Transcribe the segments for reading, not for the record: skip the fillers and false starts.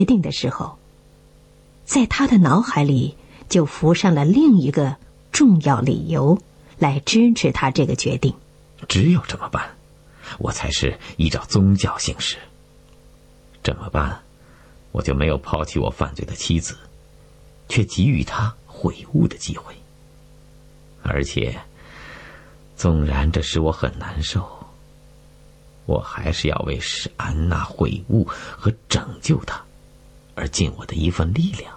定的时候，在他的脑海里就浮上了另一个重要理由来支持他这个决定。 只有这么办，我才是依照宗教行事。这么办，我就没有抛弃我犯罪的妻子，却给予她悔悟的机会。而且，纵然这使我很难受，我还是要为使安娜悔悟和拯救她而尽我的一份力量。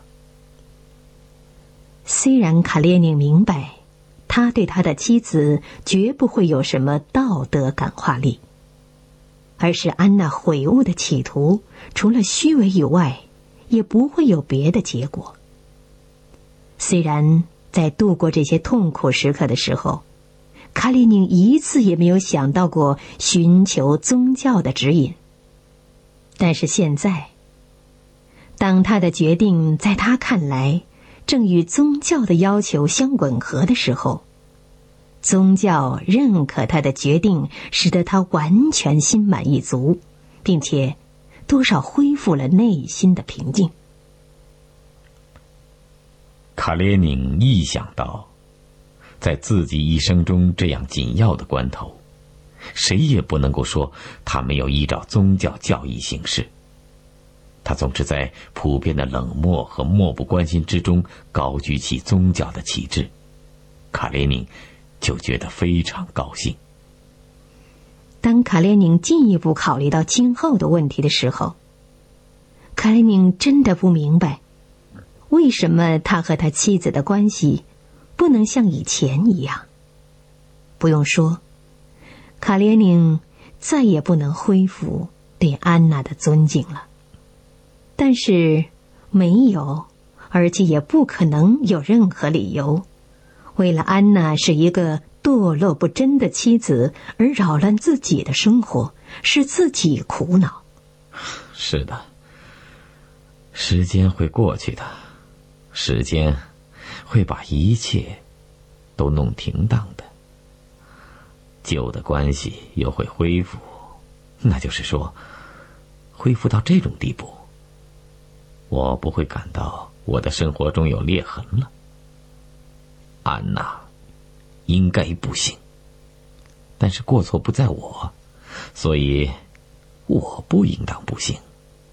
虽然卡列宁明白，他对他的妻子绝不会有什么道德感化力，而是安娜悔悟的企图，除了虚伪以外，也不会有别的结果。虽然在度过这些痛苦时刻的时候，卡列宁一次也没有想到过寻求宗教的指引，但是现在，当他的决定在他看来正与宗教的要求相吻合的时候，宗教认可他的决定，使得他完全心满意足，并且多少恢复了内心的平静。 卡列宁意想到，在自己一生中这样紧要的关头，谁也不能够说他没有依照宗教教义行事。他总是在普遍的冷漠和漠不关心之中高举起宗教的旗帜，卡列宁就觉得非常高兴。 当卡列宁进一步考虑到今后的问题的时候，卡列宁真的不明白，为什么他和他妻子的关系不能像以前一样。不用说，卡列宁再也不能恢复对安娜的尊敬了。但是没有，而且也不可能有任何理由，为了安娜是一个堕落不贞的妻子而扰乱自己的生活，使自己苦恼。 是的，时间会过去的，时间会把一切都弄停当的，旧的关系又会恢复，那就是说，恢复到这种地步，我不会感到我的生活中有裂痕了。安娜应该不幸，但是过错不在我，所以我不应当不幸。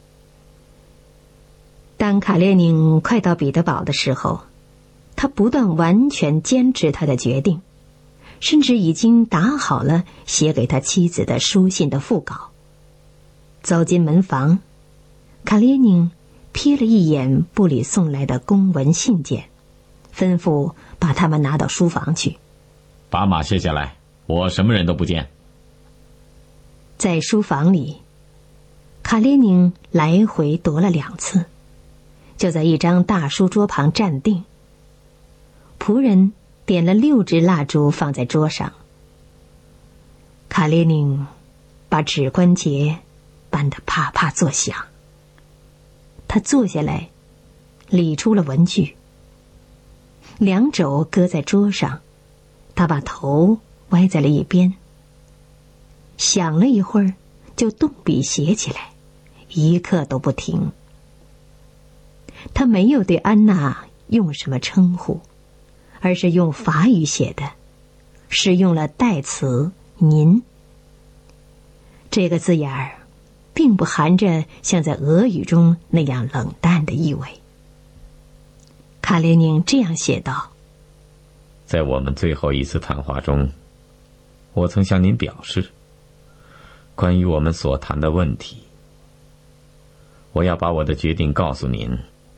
当卡列宁快到彼得堡的时候，他不但完全坚持他的决定，甚至已经打好了写给他妻子的书信的副稿。走进门房，卡列宁瞥了一眼部里送来的公文信件，吩咐把他们拿到书房去。 把马卸下来，我什么人都不见。 在书房里，卡列宁来回踱了2次，就在一张大书桌旁站定。仆人点了6支蜡烛放在桌上。卡列宁把指关节扳得啪啪作响。他坐下来，理出了文句。2肘搁在桌上，他把头歪在了一边。想了一会儿，就动笔写起来，一刻都不停。他没有对安娜用什么称呼，而是用法语写的，使用了代词您。这个字眼儿并不含着像在俄语中那样冷淡的意味。卡列宁这样写道： 在我们最后一次谈话中，我曾向您表示，关于我们所谈的问题，我要把我的决定告诉您。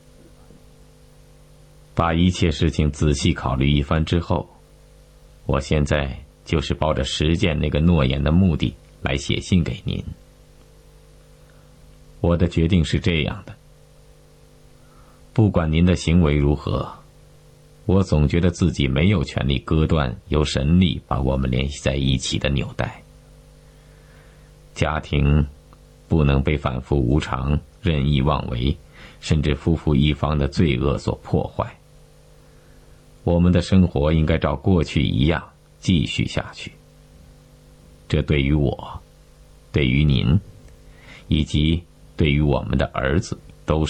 把一切事情仔细考虑一番之后，我现在就是抱着实践那个诺言的目的来写信给您。我的决定是这样的，不管您的行为如何，我总觉得自己没有权利割断由神力把我们联系在一起的纽带。家庭不能被反复无常、任意妄为，甚至夫妇一方的罪恶所破坏。我们的生活应该照过去一样继续下去。这对于我，对于您，以及对于我们的儿子